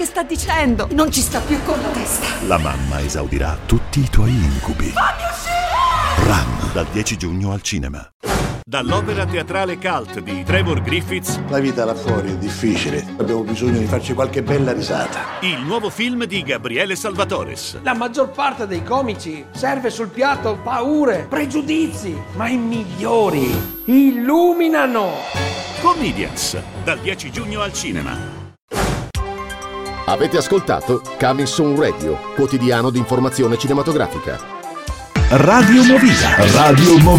che sta dicendo? Non ci sta più con la testa. La mamma esaudirà tutti i tuoi incubi. Fammi uscire! Run, dal 10 giugno al cinema. Dall'opera teatrale cult di Trevor Griffiths, La vita là fuori è difficile, abbiamo bisogno di farci qualche bella risata. il nuovo film di Gabriele Salvatores. La maggior parte dei comici serve sul piatto paure, pregiudizi, ma i migliori illuminano. Comedians, dal 10 giugno al cinema. Avete ascoltato Coming Soon Radio, quotidiano di informazione cinematografica. Radio Movida.